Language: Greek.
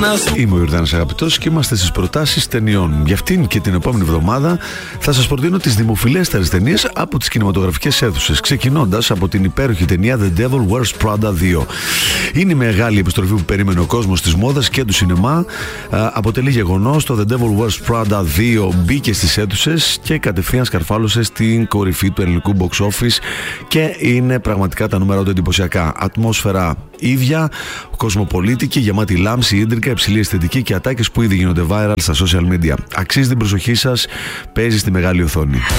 Είμαι ο Ιορδάνης Αγαπητός και είμαστε στις προτάσεις ταινιών. Για αυτήν και την επόμενη εβδομάδα θα σας προτείνω τις δημοφιλέστερες ταινίες από τις κινηματογραφικές αίθουσες, ξεκινώντας από την υπέροχη ταινία The Devil Wears Prada 2. Είναι η μεγάλη επιστροφή που περίμενε ο κόσμος της μόδας και του σινεμά. Αποτελεί γεγονός. Το The Devil Wears Prada 2 μπήκε στις αίθουσες και κατευθείαν σκαρφάλωσε στην κορυφή του ελληνικού box office και είναι πραγματικά τα νούμερα του εντυπωσιακά. Ατμόσφαιρα ίδια, κοσμοπολίτικη, γεμάτη λάμψη, ίντρικα, υψηλή αισθητική και ατάκες που ήδη γίνονται viral στα social media. Αξίζει την προσοχή σας, παίζει στη μεγάλη οθόνη.